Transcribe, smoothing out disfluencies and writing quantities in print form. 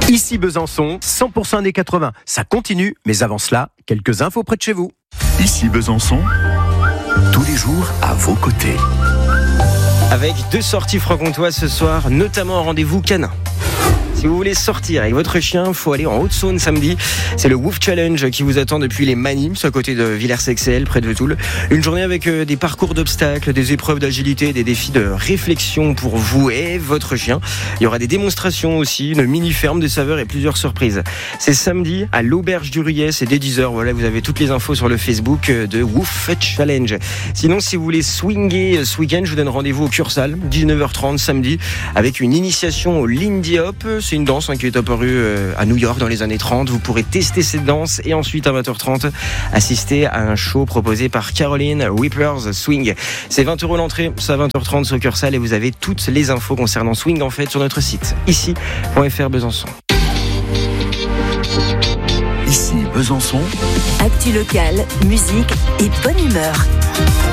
Ici Besançon, 100% années 80. Ça continue, mais avant cela, quelques infos près de chez vous. Ici Besançon, tous les jours à vos côtés. Avec 2 sorties franc-comtoises ce soir, notamment un rendez-vous canin. Si vous voulez sortir avec votre chien, il faut aller en Haute-Saône samedi. C'est le Woof Challenge qui vous attend depuis les Manimes, à côté de Villers-Sexel, près de Vesoul. Une journée avec des parcours d'obstacles, des épreuves d'agilité, des défis de réflexion pour vous et votre chien. Il y aura des démonstrations aussi, une mini-ferme, des saveurs et plusieurs surprises. C'est samedi à l'Auberge du Ruyet, c'est dès 10h. Voilà, vous avez toutes les infos sur le Facebook de Woof Challenge. Sinon, si vous voulez swinger ce week-end, je vous donne rendez-vous au Cursal, 19h30 samedi, avec une initiation au Lindy Hop. C'est une danse qui est apparue à New York dans les années 30. Vous pourrez tester cette danse et ensuite à 20h30 assister à un show proposé par Caroline Whippers Swing. C'est 20 € l'entrée, c'est à 20h30 sur Cursal et vous avez toutes les infos concernant Swing en fait sur notre site ici.fr Besançon. Ici Besançon, Actu locale, musique et bonne humeur.